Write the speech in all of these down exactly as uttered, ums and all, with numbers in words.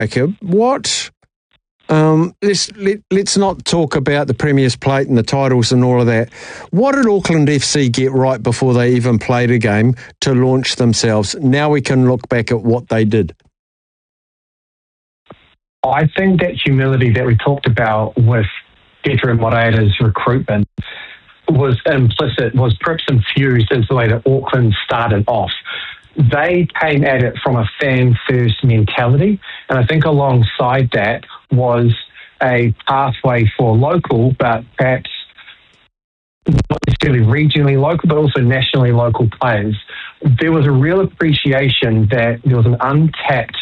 Okay, what? Um, let's let, let's not talk about the Premier's Plate and the titles and all of that. What did Auckland F C get right before they even played a game to launch themselves? Now we can look back at what they did. I think that humility that we talked about with Pedro Moreira's recruitment was implicit, was perhaps infused into the way that Auckland started off. They came at it from a fan-first mentality, and I think alongside that was a pathway for local, but perhaps not necessarily regionally local, but also nationally local players. There was a real appreciation that there was an untapped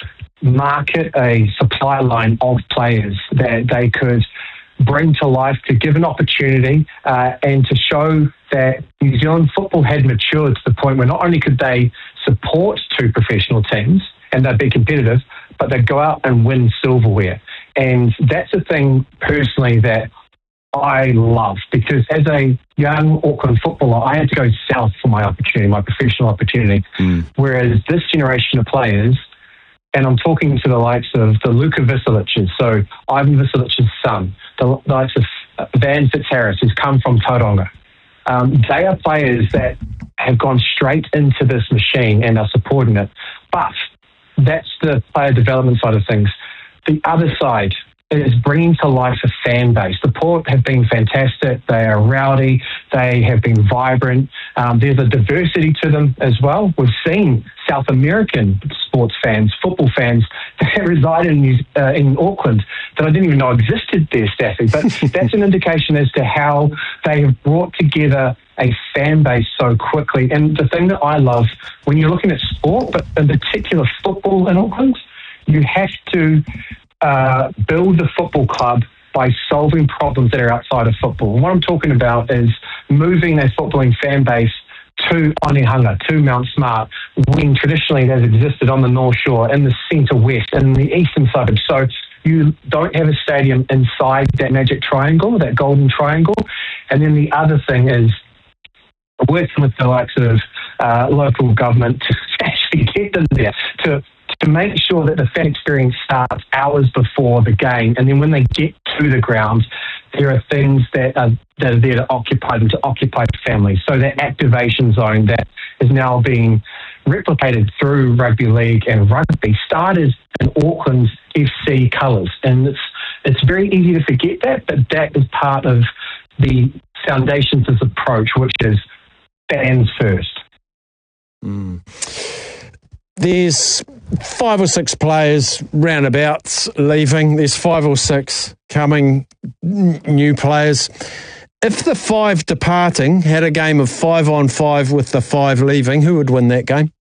market, a supply line of players that they could bring to life, to give an opportunity uh, and to show that New Zealand football had matured to the point where not only could they support two professional teams and they'd be competitive, but they'd go out and win silverware. And that's a thing personally that I love, because as a young Auckland footballer, I had to go south for my opportunity, my professional opportunity. Mm. Whereas this generation of players, and I'm talking to the likes of the Luka Visaliches, so Ivan Visalic's son, the likes of Van Fitzharris, who's come from Tauranga. Um, they are players that have gone straight into this machine and are supporting it. But that's the player development side of things. The other side is bringing to life a fan base. The Port have been fantastic. They are rowdy. They have been vibrant. Um, there's a diversity to them as well. We've seen South American sports fans, football fans that reside in, New, uh, in Auckland that I didn't even know existed there, Staffy. But that's an indication as to how they have brought together a fan base so quickly. And the thing that I love when you're looking at sport, but in particular football in Auckland, you have to Uh, build the football club by solving problems that are outside of football. And what I'm talking about is moving a footballing fan base to Onehunga, to Mount Smart, when traditionally it has existed on the North Shore, in the centre west, in the eastern suburbs. So you don't have a stadium inside that magic triangle, that golden triangle. And then the other thing is working with the likes of uh, local government to actually get them there, to to make sure that the fan experience starts hours before the game, and then when they get to the ground, there are things that are, that are there to occupy them, to occupy families. So that activation zone that is now being replicated through rugby league and rugby started in Auckland's F C colours, and it's it's very easy to forget that, but that is part of the foundations of this approach, which is fans first. Mm. There's five or six players roundabouts leaving. There's five or six coming, n- new players. If the five departing had a game of five on five with the five leaving, who would win that game?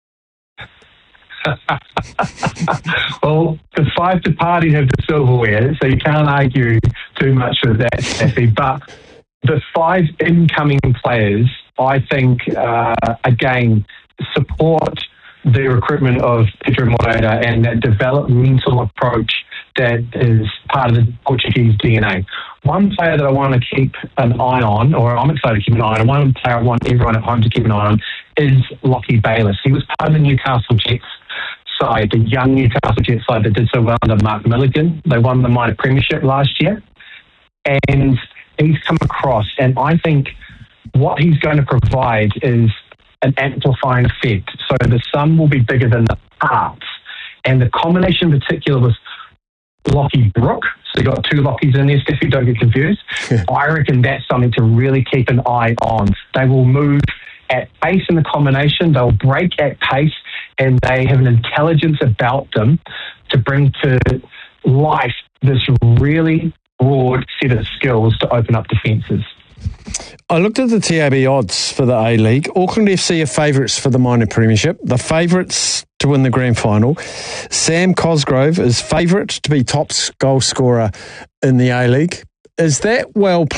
Well, the five departing have the silverware, so you can't argue too much with that, Steffi. But the five incoming players, I think, uh, again, support the recruitment of Pedro Moreira and that developmental approach that is part of the Portuguese D N A. One player that I want to keep an eye on, or I'm excited to keep an eye on, and one player I want everyone at home to keep an eye on, is Lockie Bayliss. He was part of the Newcastle Jets side, the young Newcastle Jets side that did so well under Mark Milligan. They won the minor premiership last year. And he's come across, and I think what he's going to provide is an amplifying effect. So the sum will be bigger than the parts. And the combination in particular with Lockie Brook, so you've got two Lockies in there, Steffi, don't get confused. I reckon that's something to really keep an eye on. They will move at pace in the combination, they'll break at pace, and they have an intelligence about them to bring to life this really broad set of skills to open up defences. I looked at the T A B odds for the A-League. Auckland F C are favourites for the minor premiership, the favourites to win the grand final. Sam Cosgrove is favourite to be top goal scorer in the A-League. Is that well